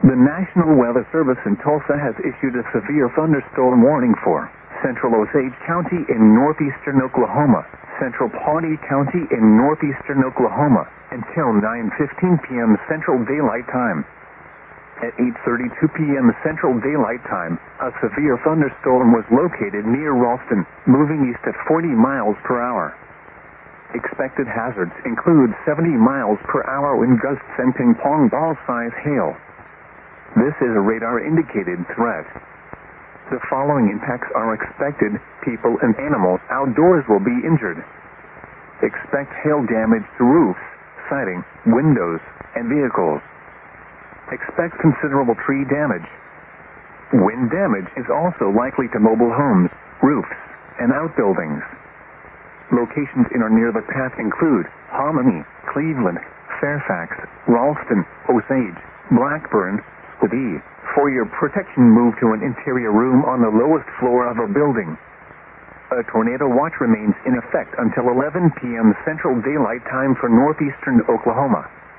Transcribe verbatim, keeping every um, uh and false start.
The National Weather Service in Tulsa has issued a severe thunderstorm warning for Central Osage County in northeastern Oklahoma, Central Pawnee County in northeastern Oklahoma, until nine fifteen p.m. Central Daylight Time. At eight thirty-two p.m. Central Daylight Time, a severe thunderstorm was located near Ralston, moving east at forty miles per hour. Expected hazards include seventy miles per hour wind gusts and ping-pong ball-size hail. This is a radar-indicated threat. The following impacts are expected: people and animals outdoors will be injured. Expect hail damage to roofs, siding, windows, and vehicles. Expect considerable tree damage. Wind damage is also likely to mobile homes, roofs, and outbuildings. Locations in or near the path include Hominy, Cleveland, Fairfax, Ralston, Osage, Blackburn, Squidee. For your protection, move to an interior room on the lowest floor of a building. A tornado watch remains in effect until eleven p.m. Central Daylight Time for northeastern Oklahoma.